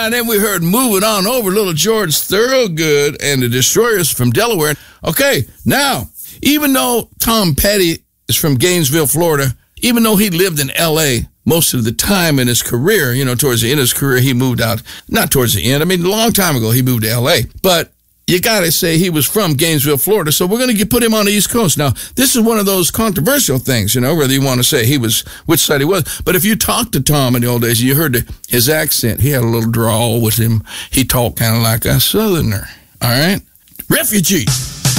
And then we heard Moving On Over, Little George Thorogood and the Destroyers from Delaware. Okay, now, even though Tom Petty is from Gainesville, Florida, even though he lived in L.A. most of the time in his career, you know, towards the end of his career, he moved out. Not towards the end. I mean, a long time ago, he moved to L.A. But you got to say he was from Gainesville, Florida, so we're going to put him on the East Coast. Now, this is one of those controversial things, you know, whether you want to say which side he was. But if you talked to Tom in the old days, you heard his accent. He had a little drawl with him. He talked kind of like a Southerner, all right? Refugee.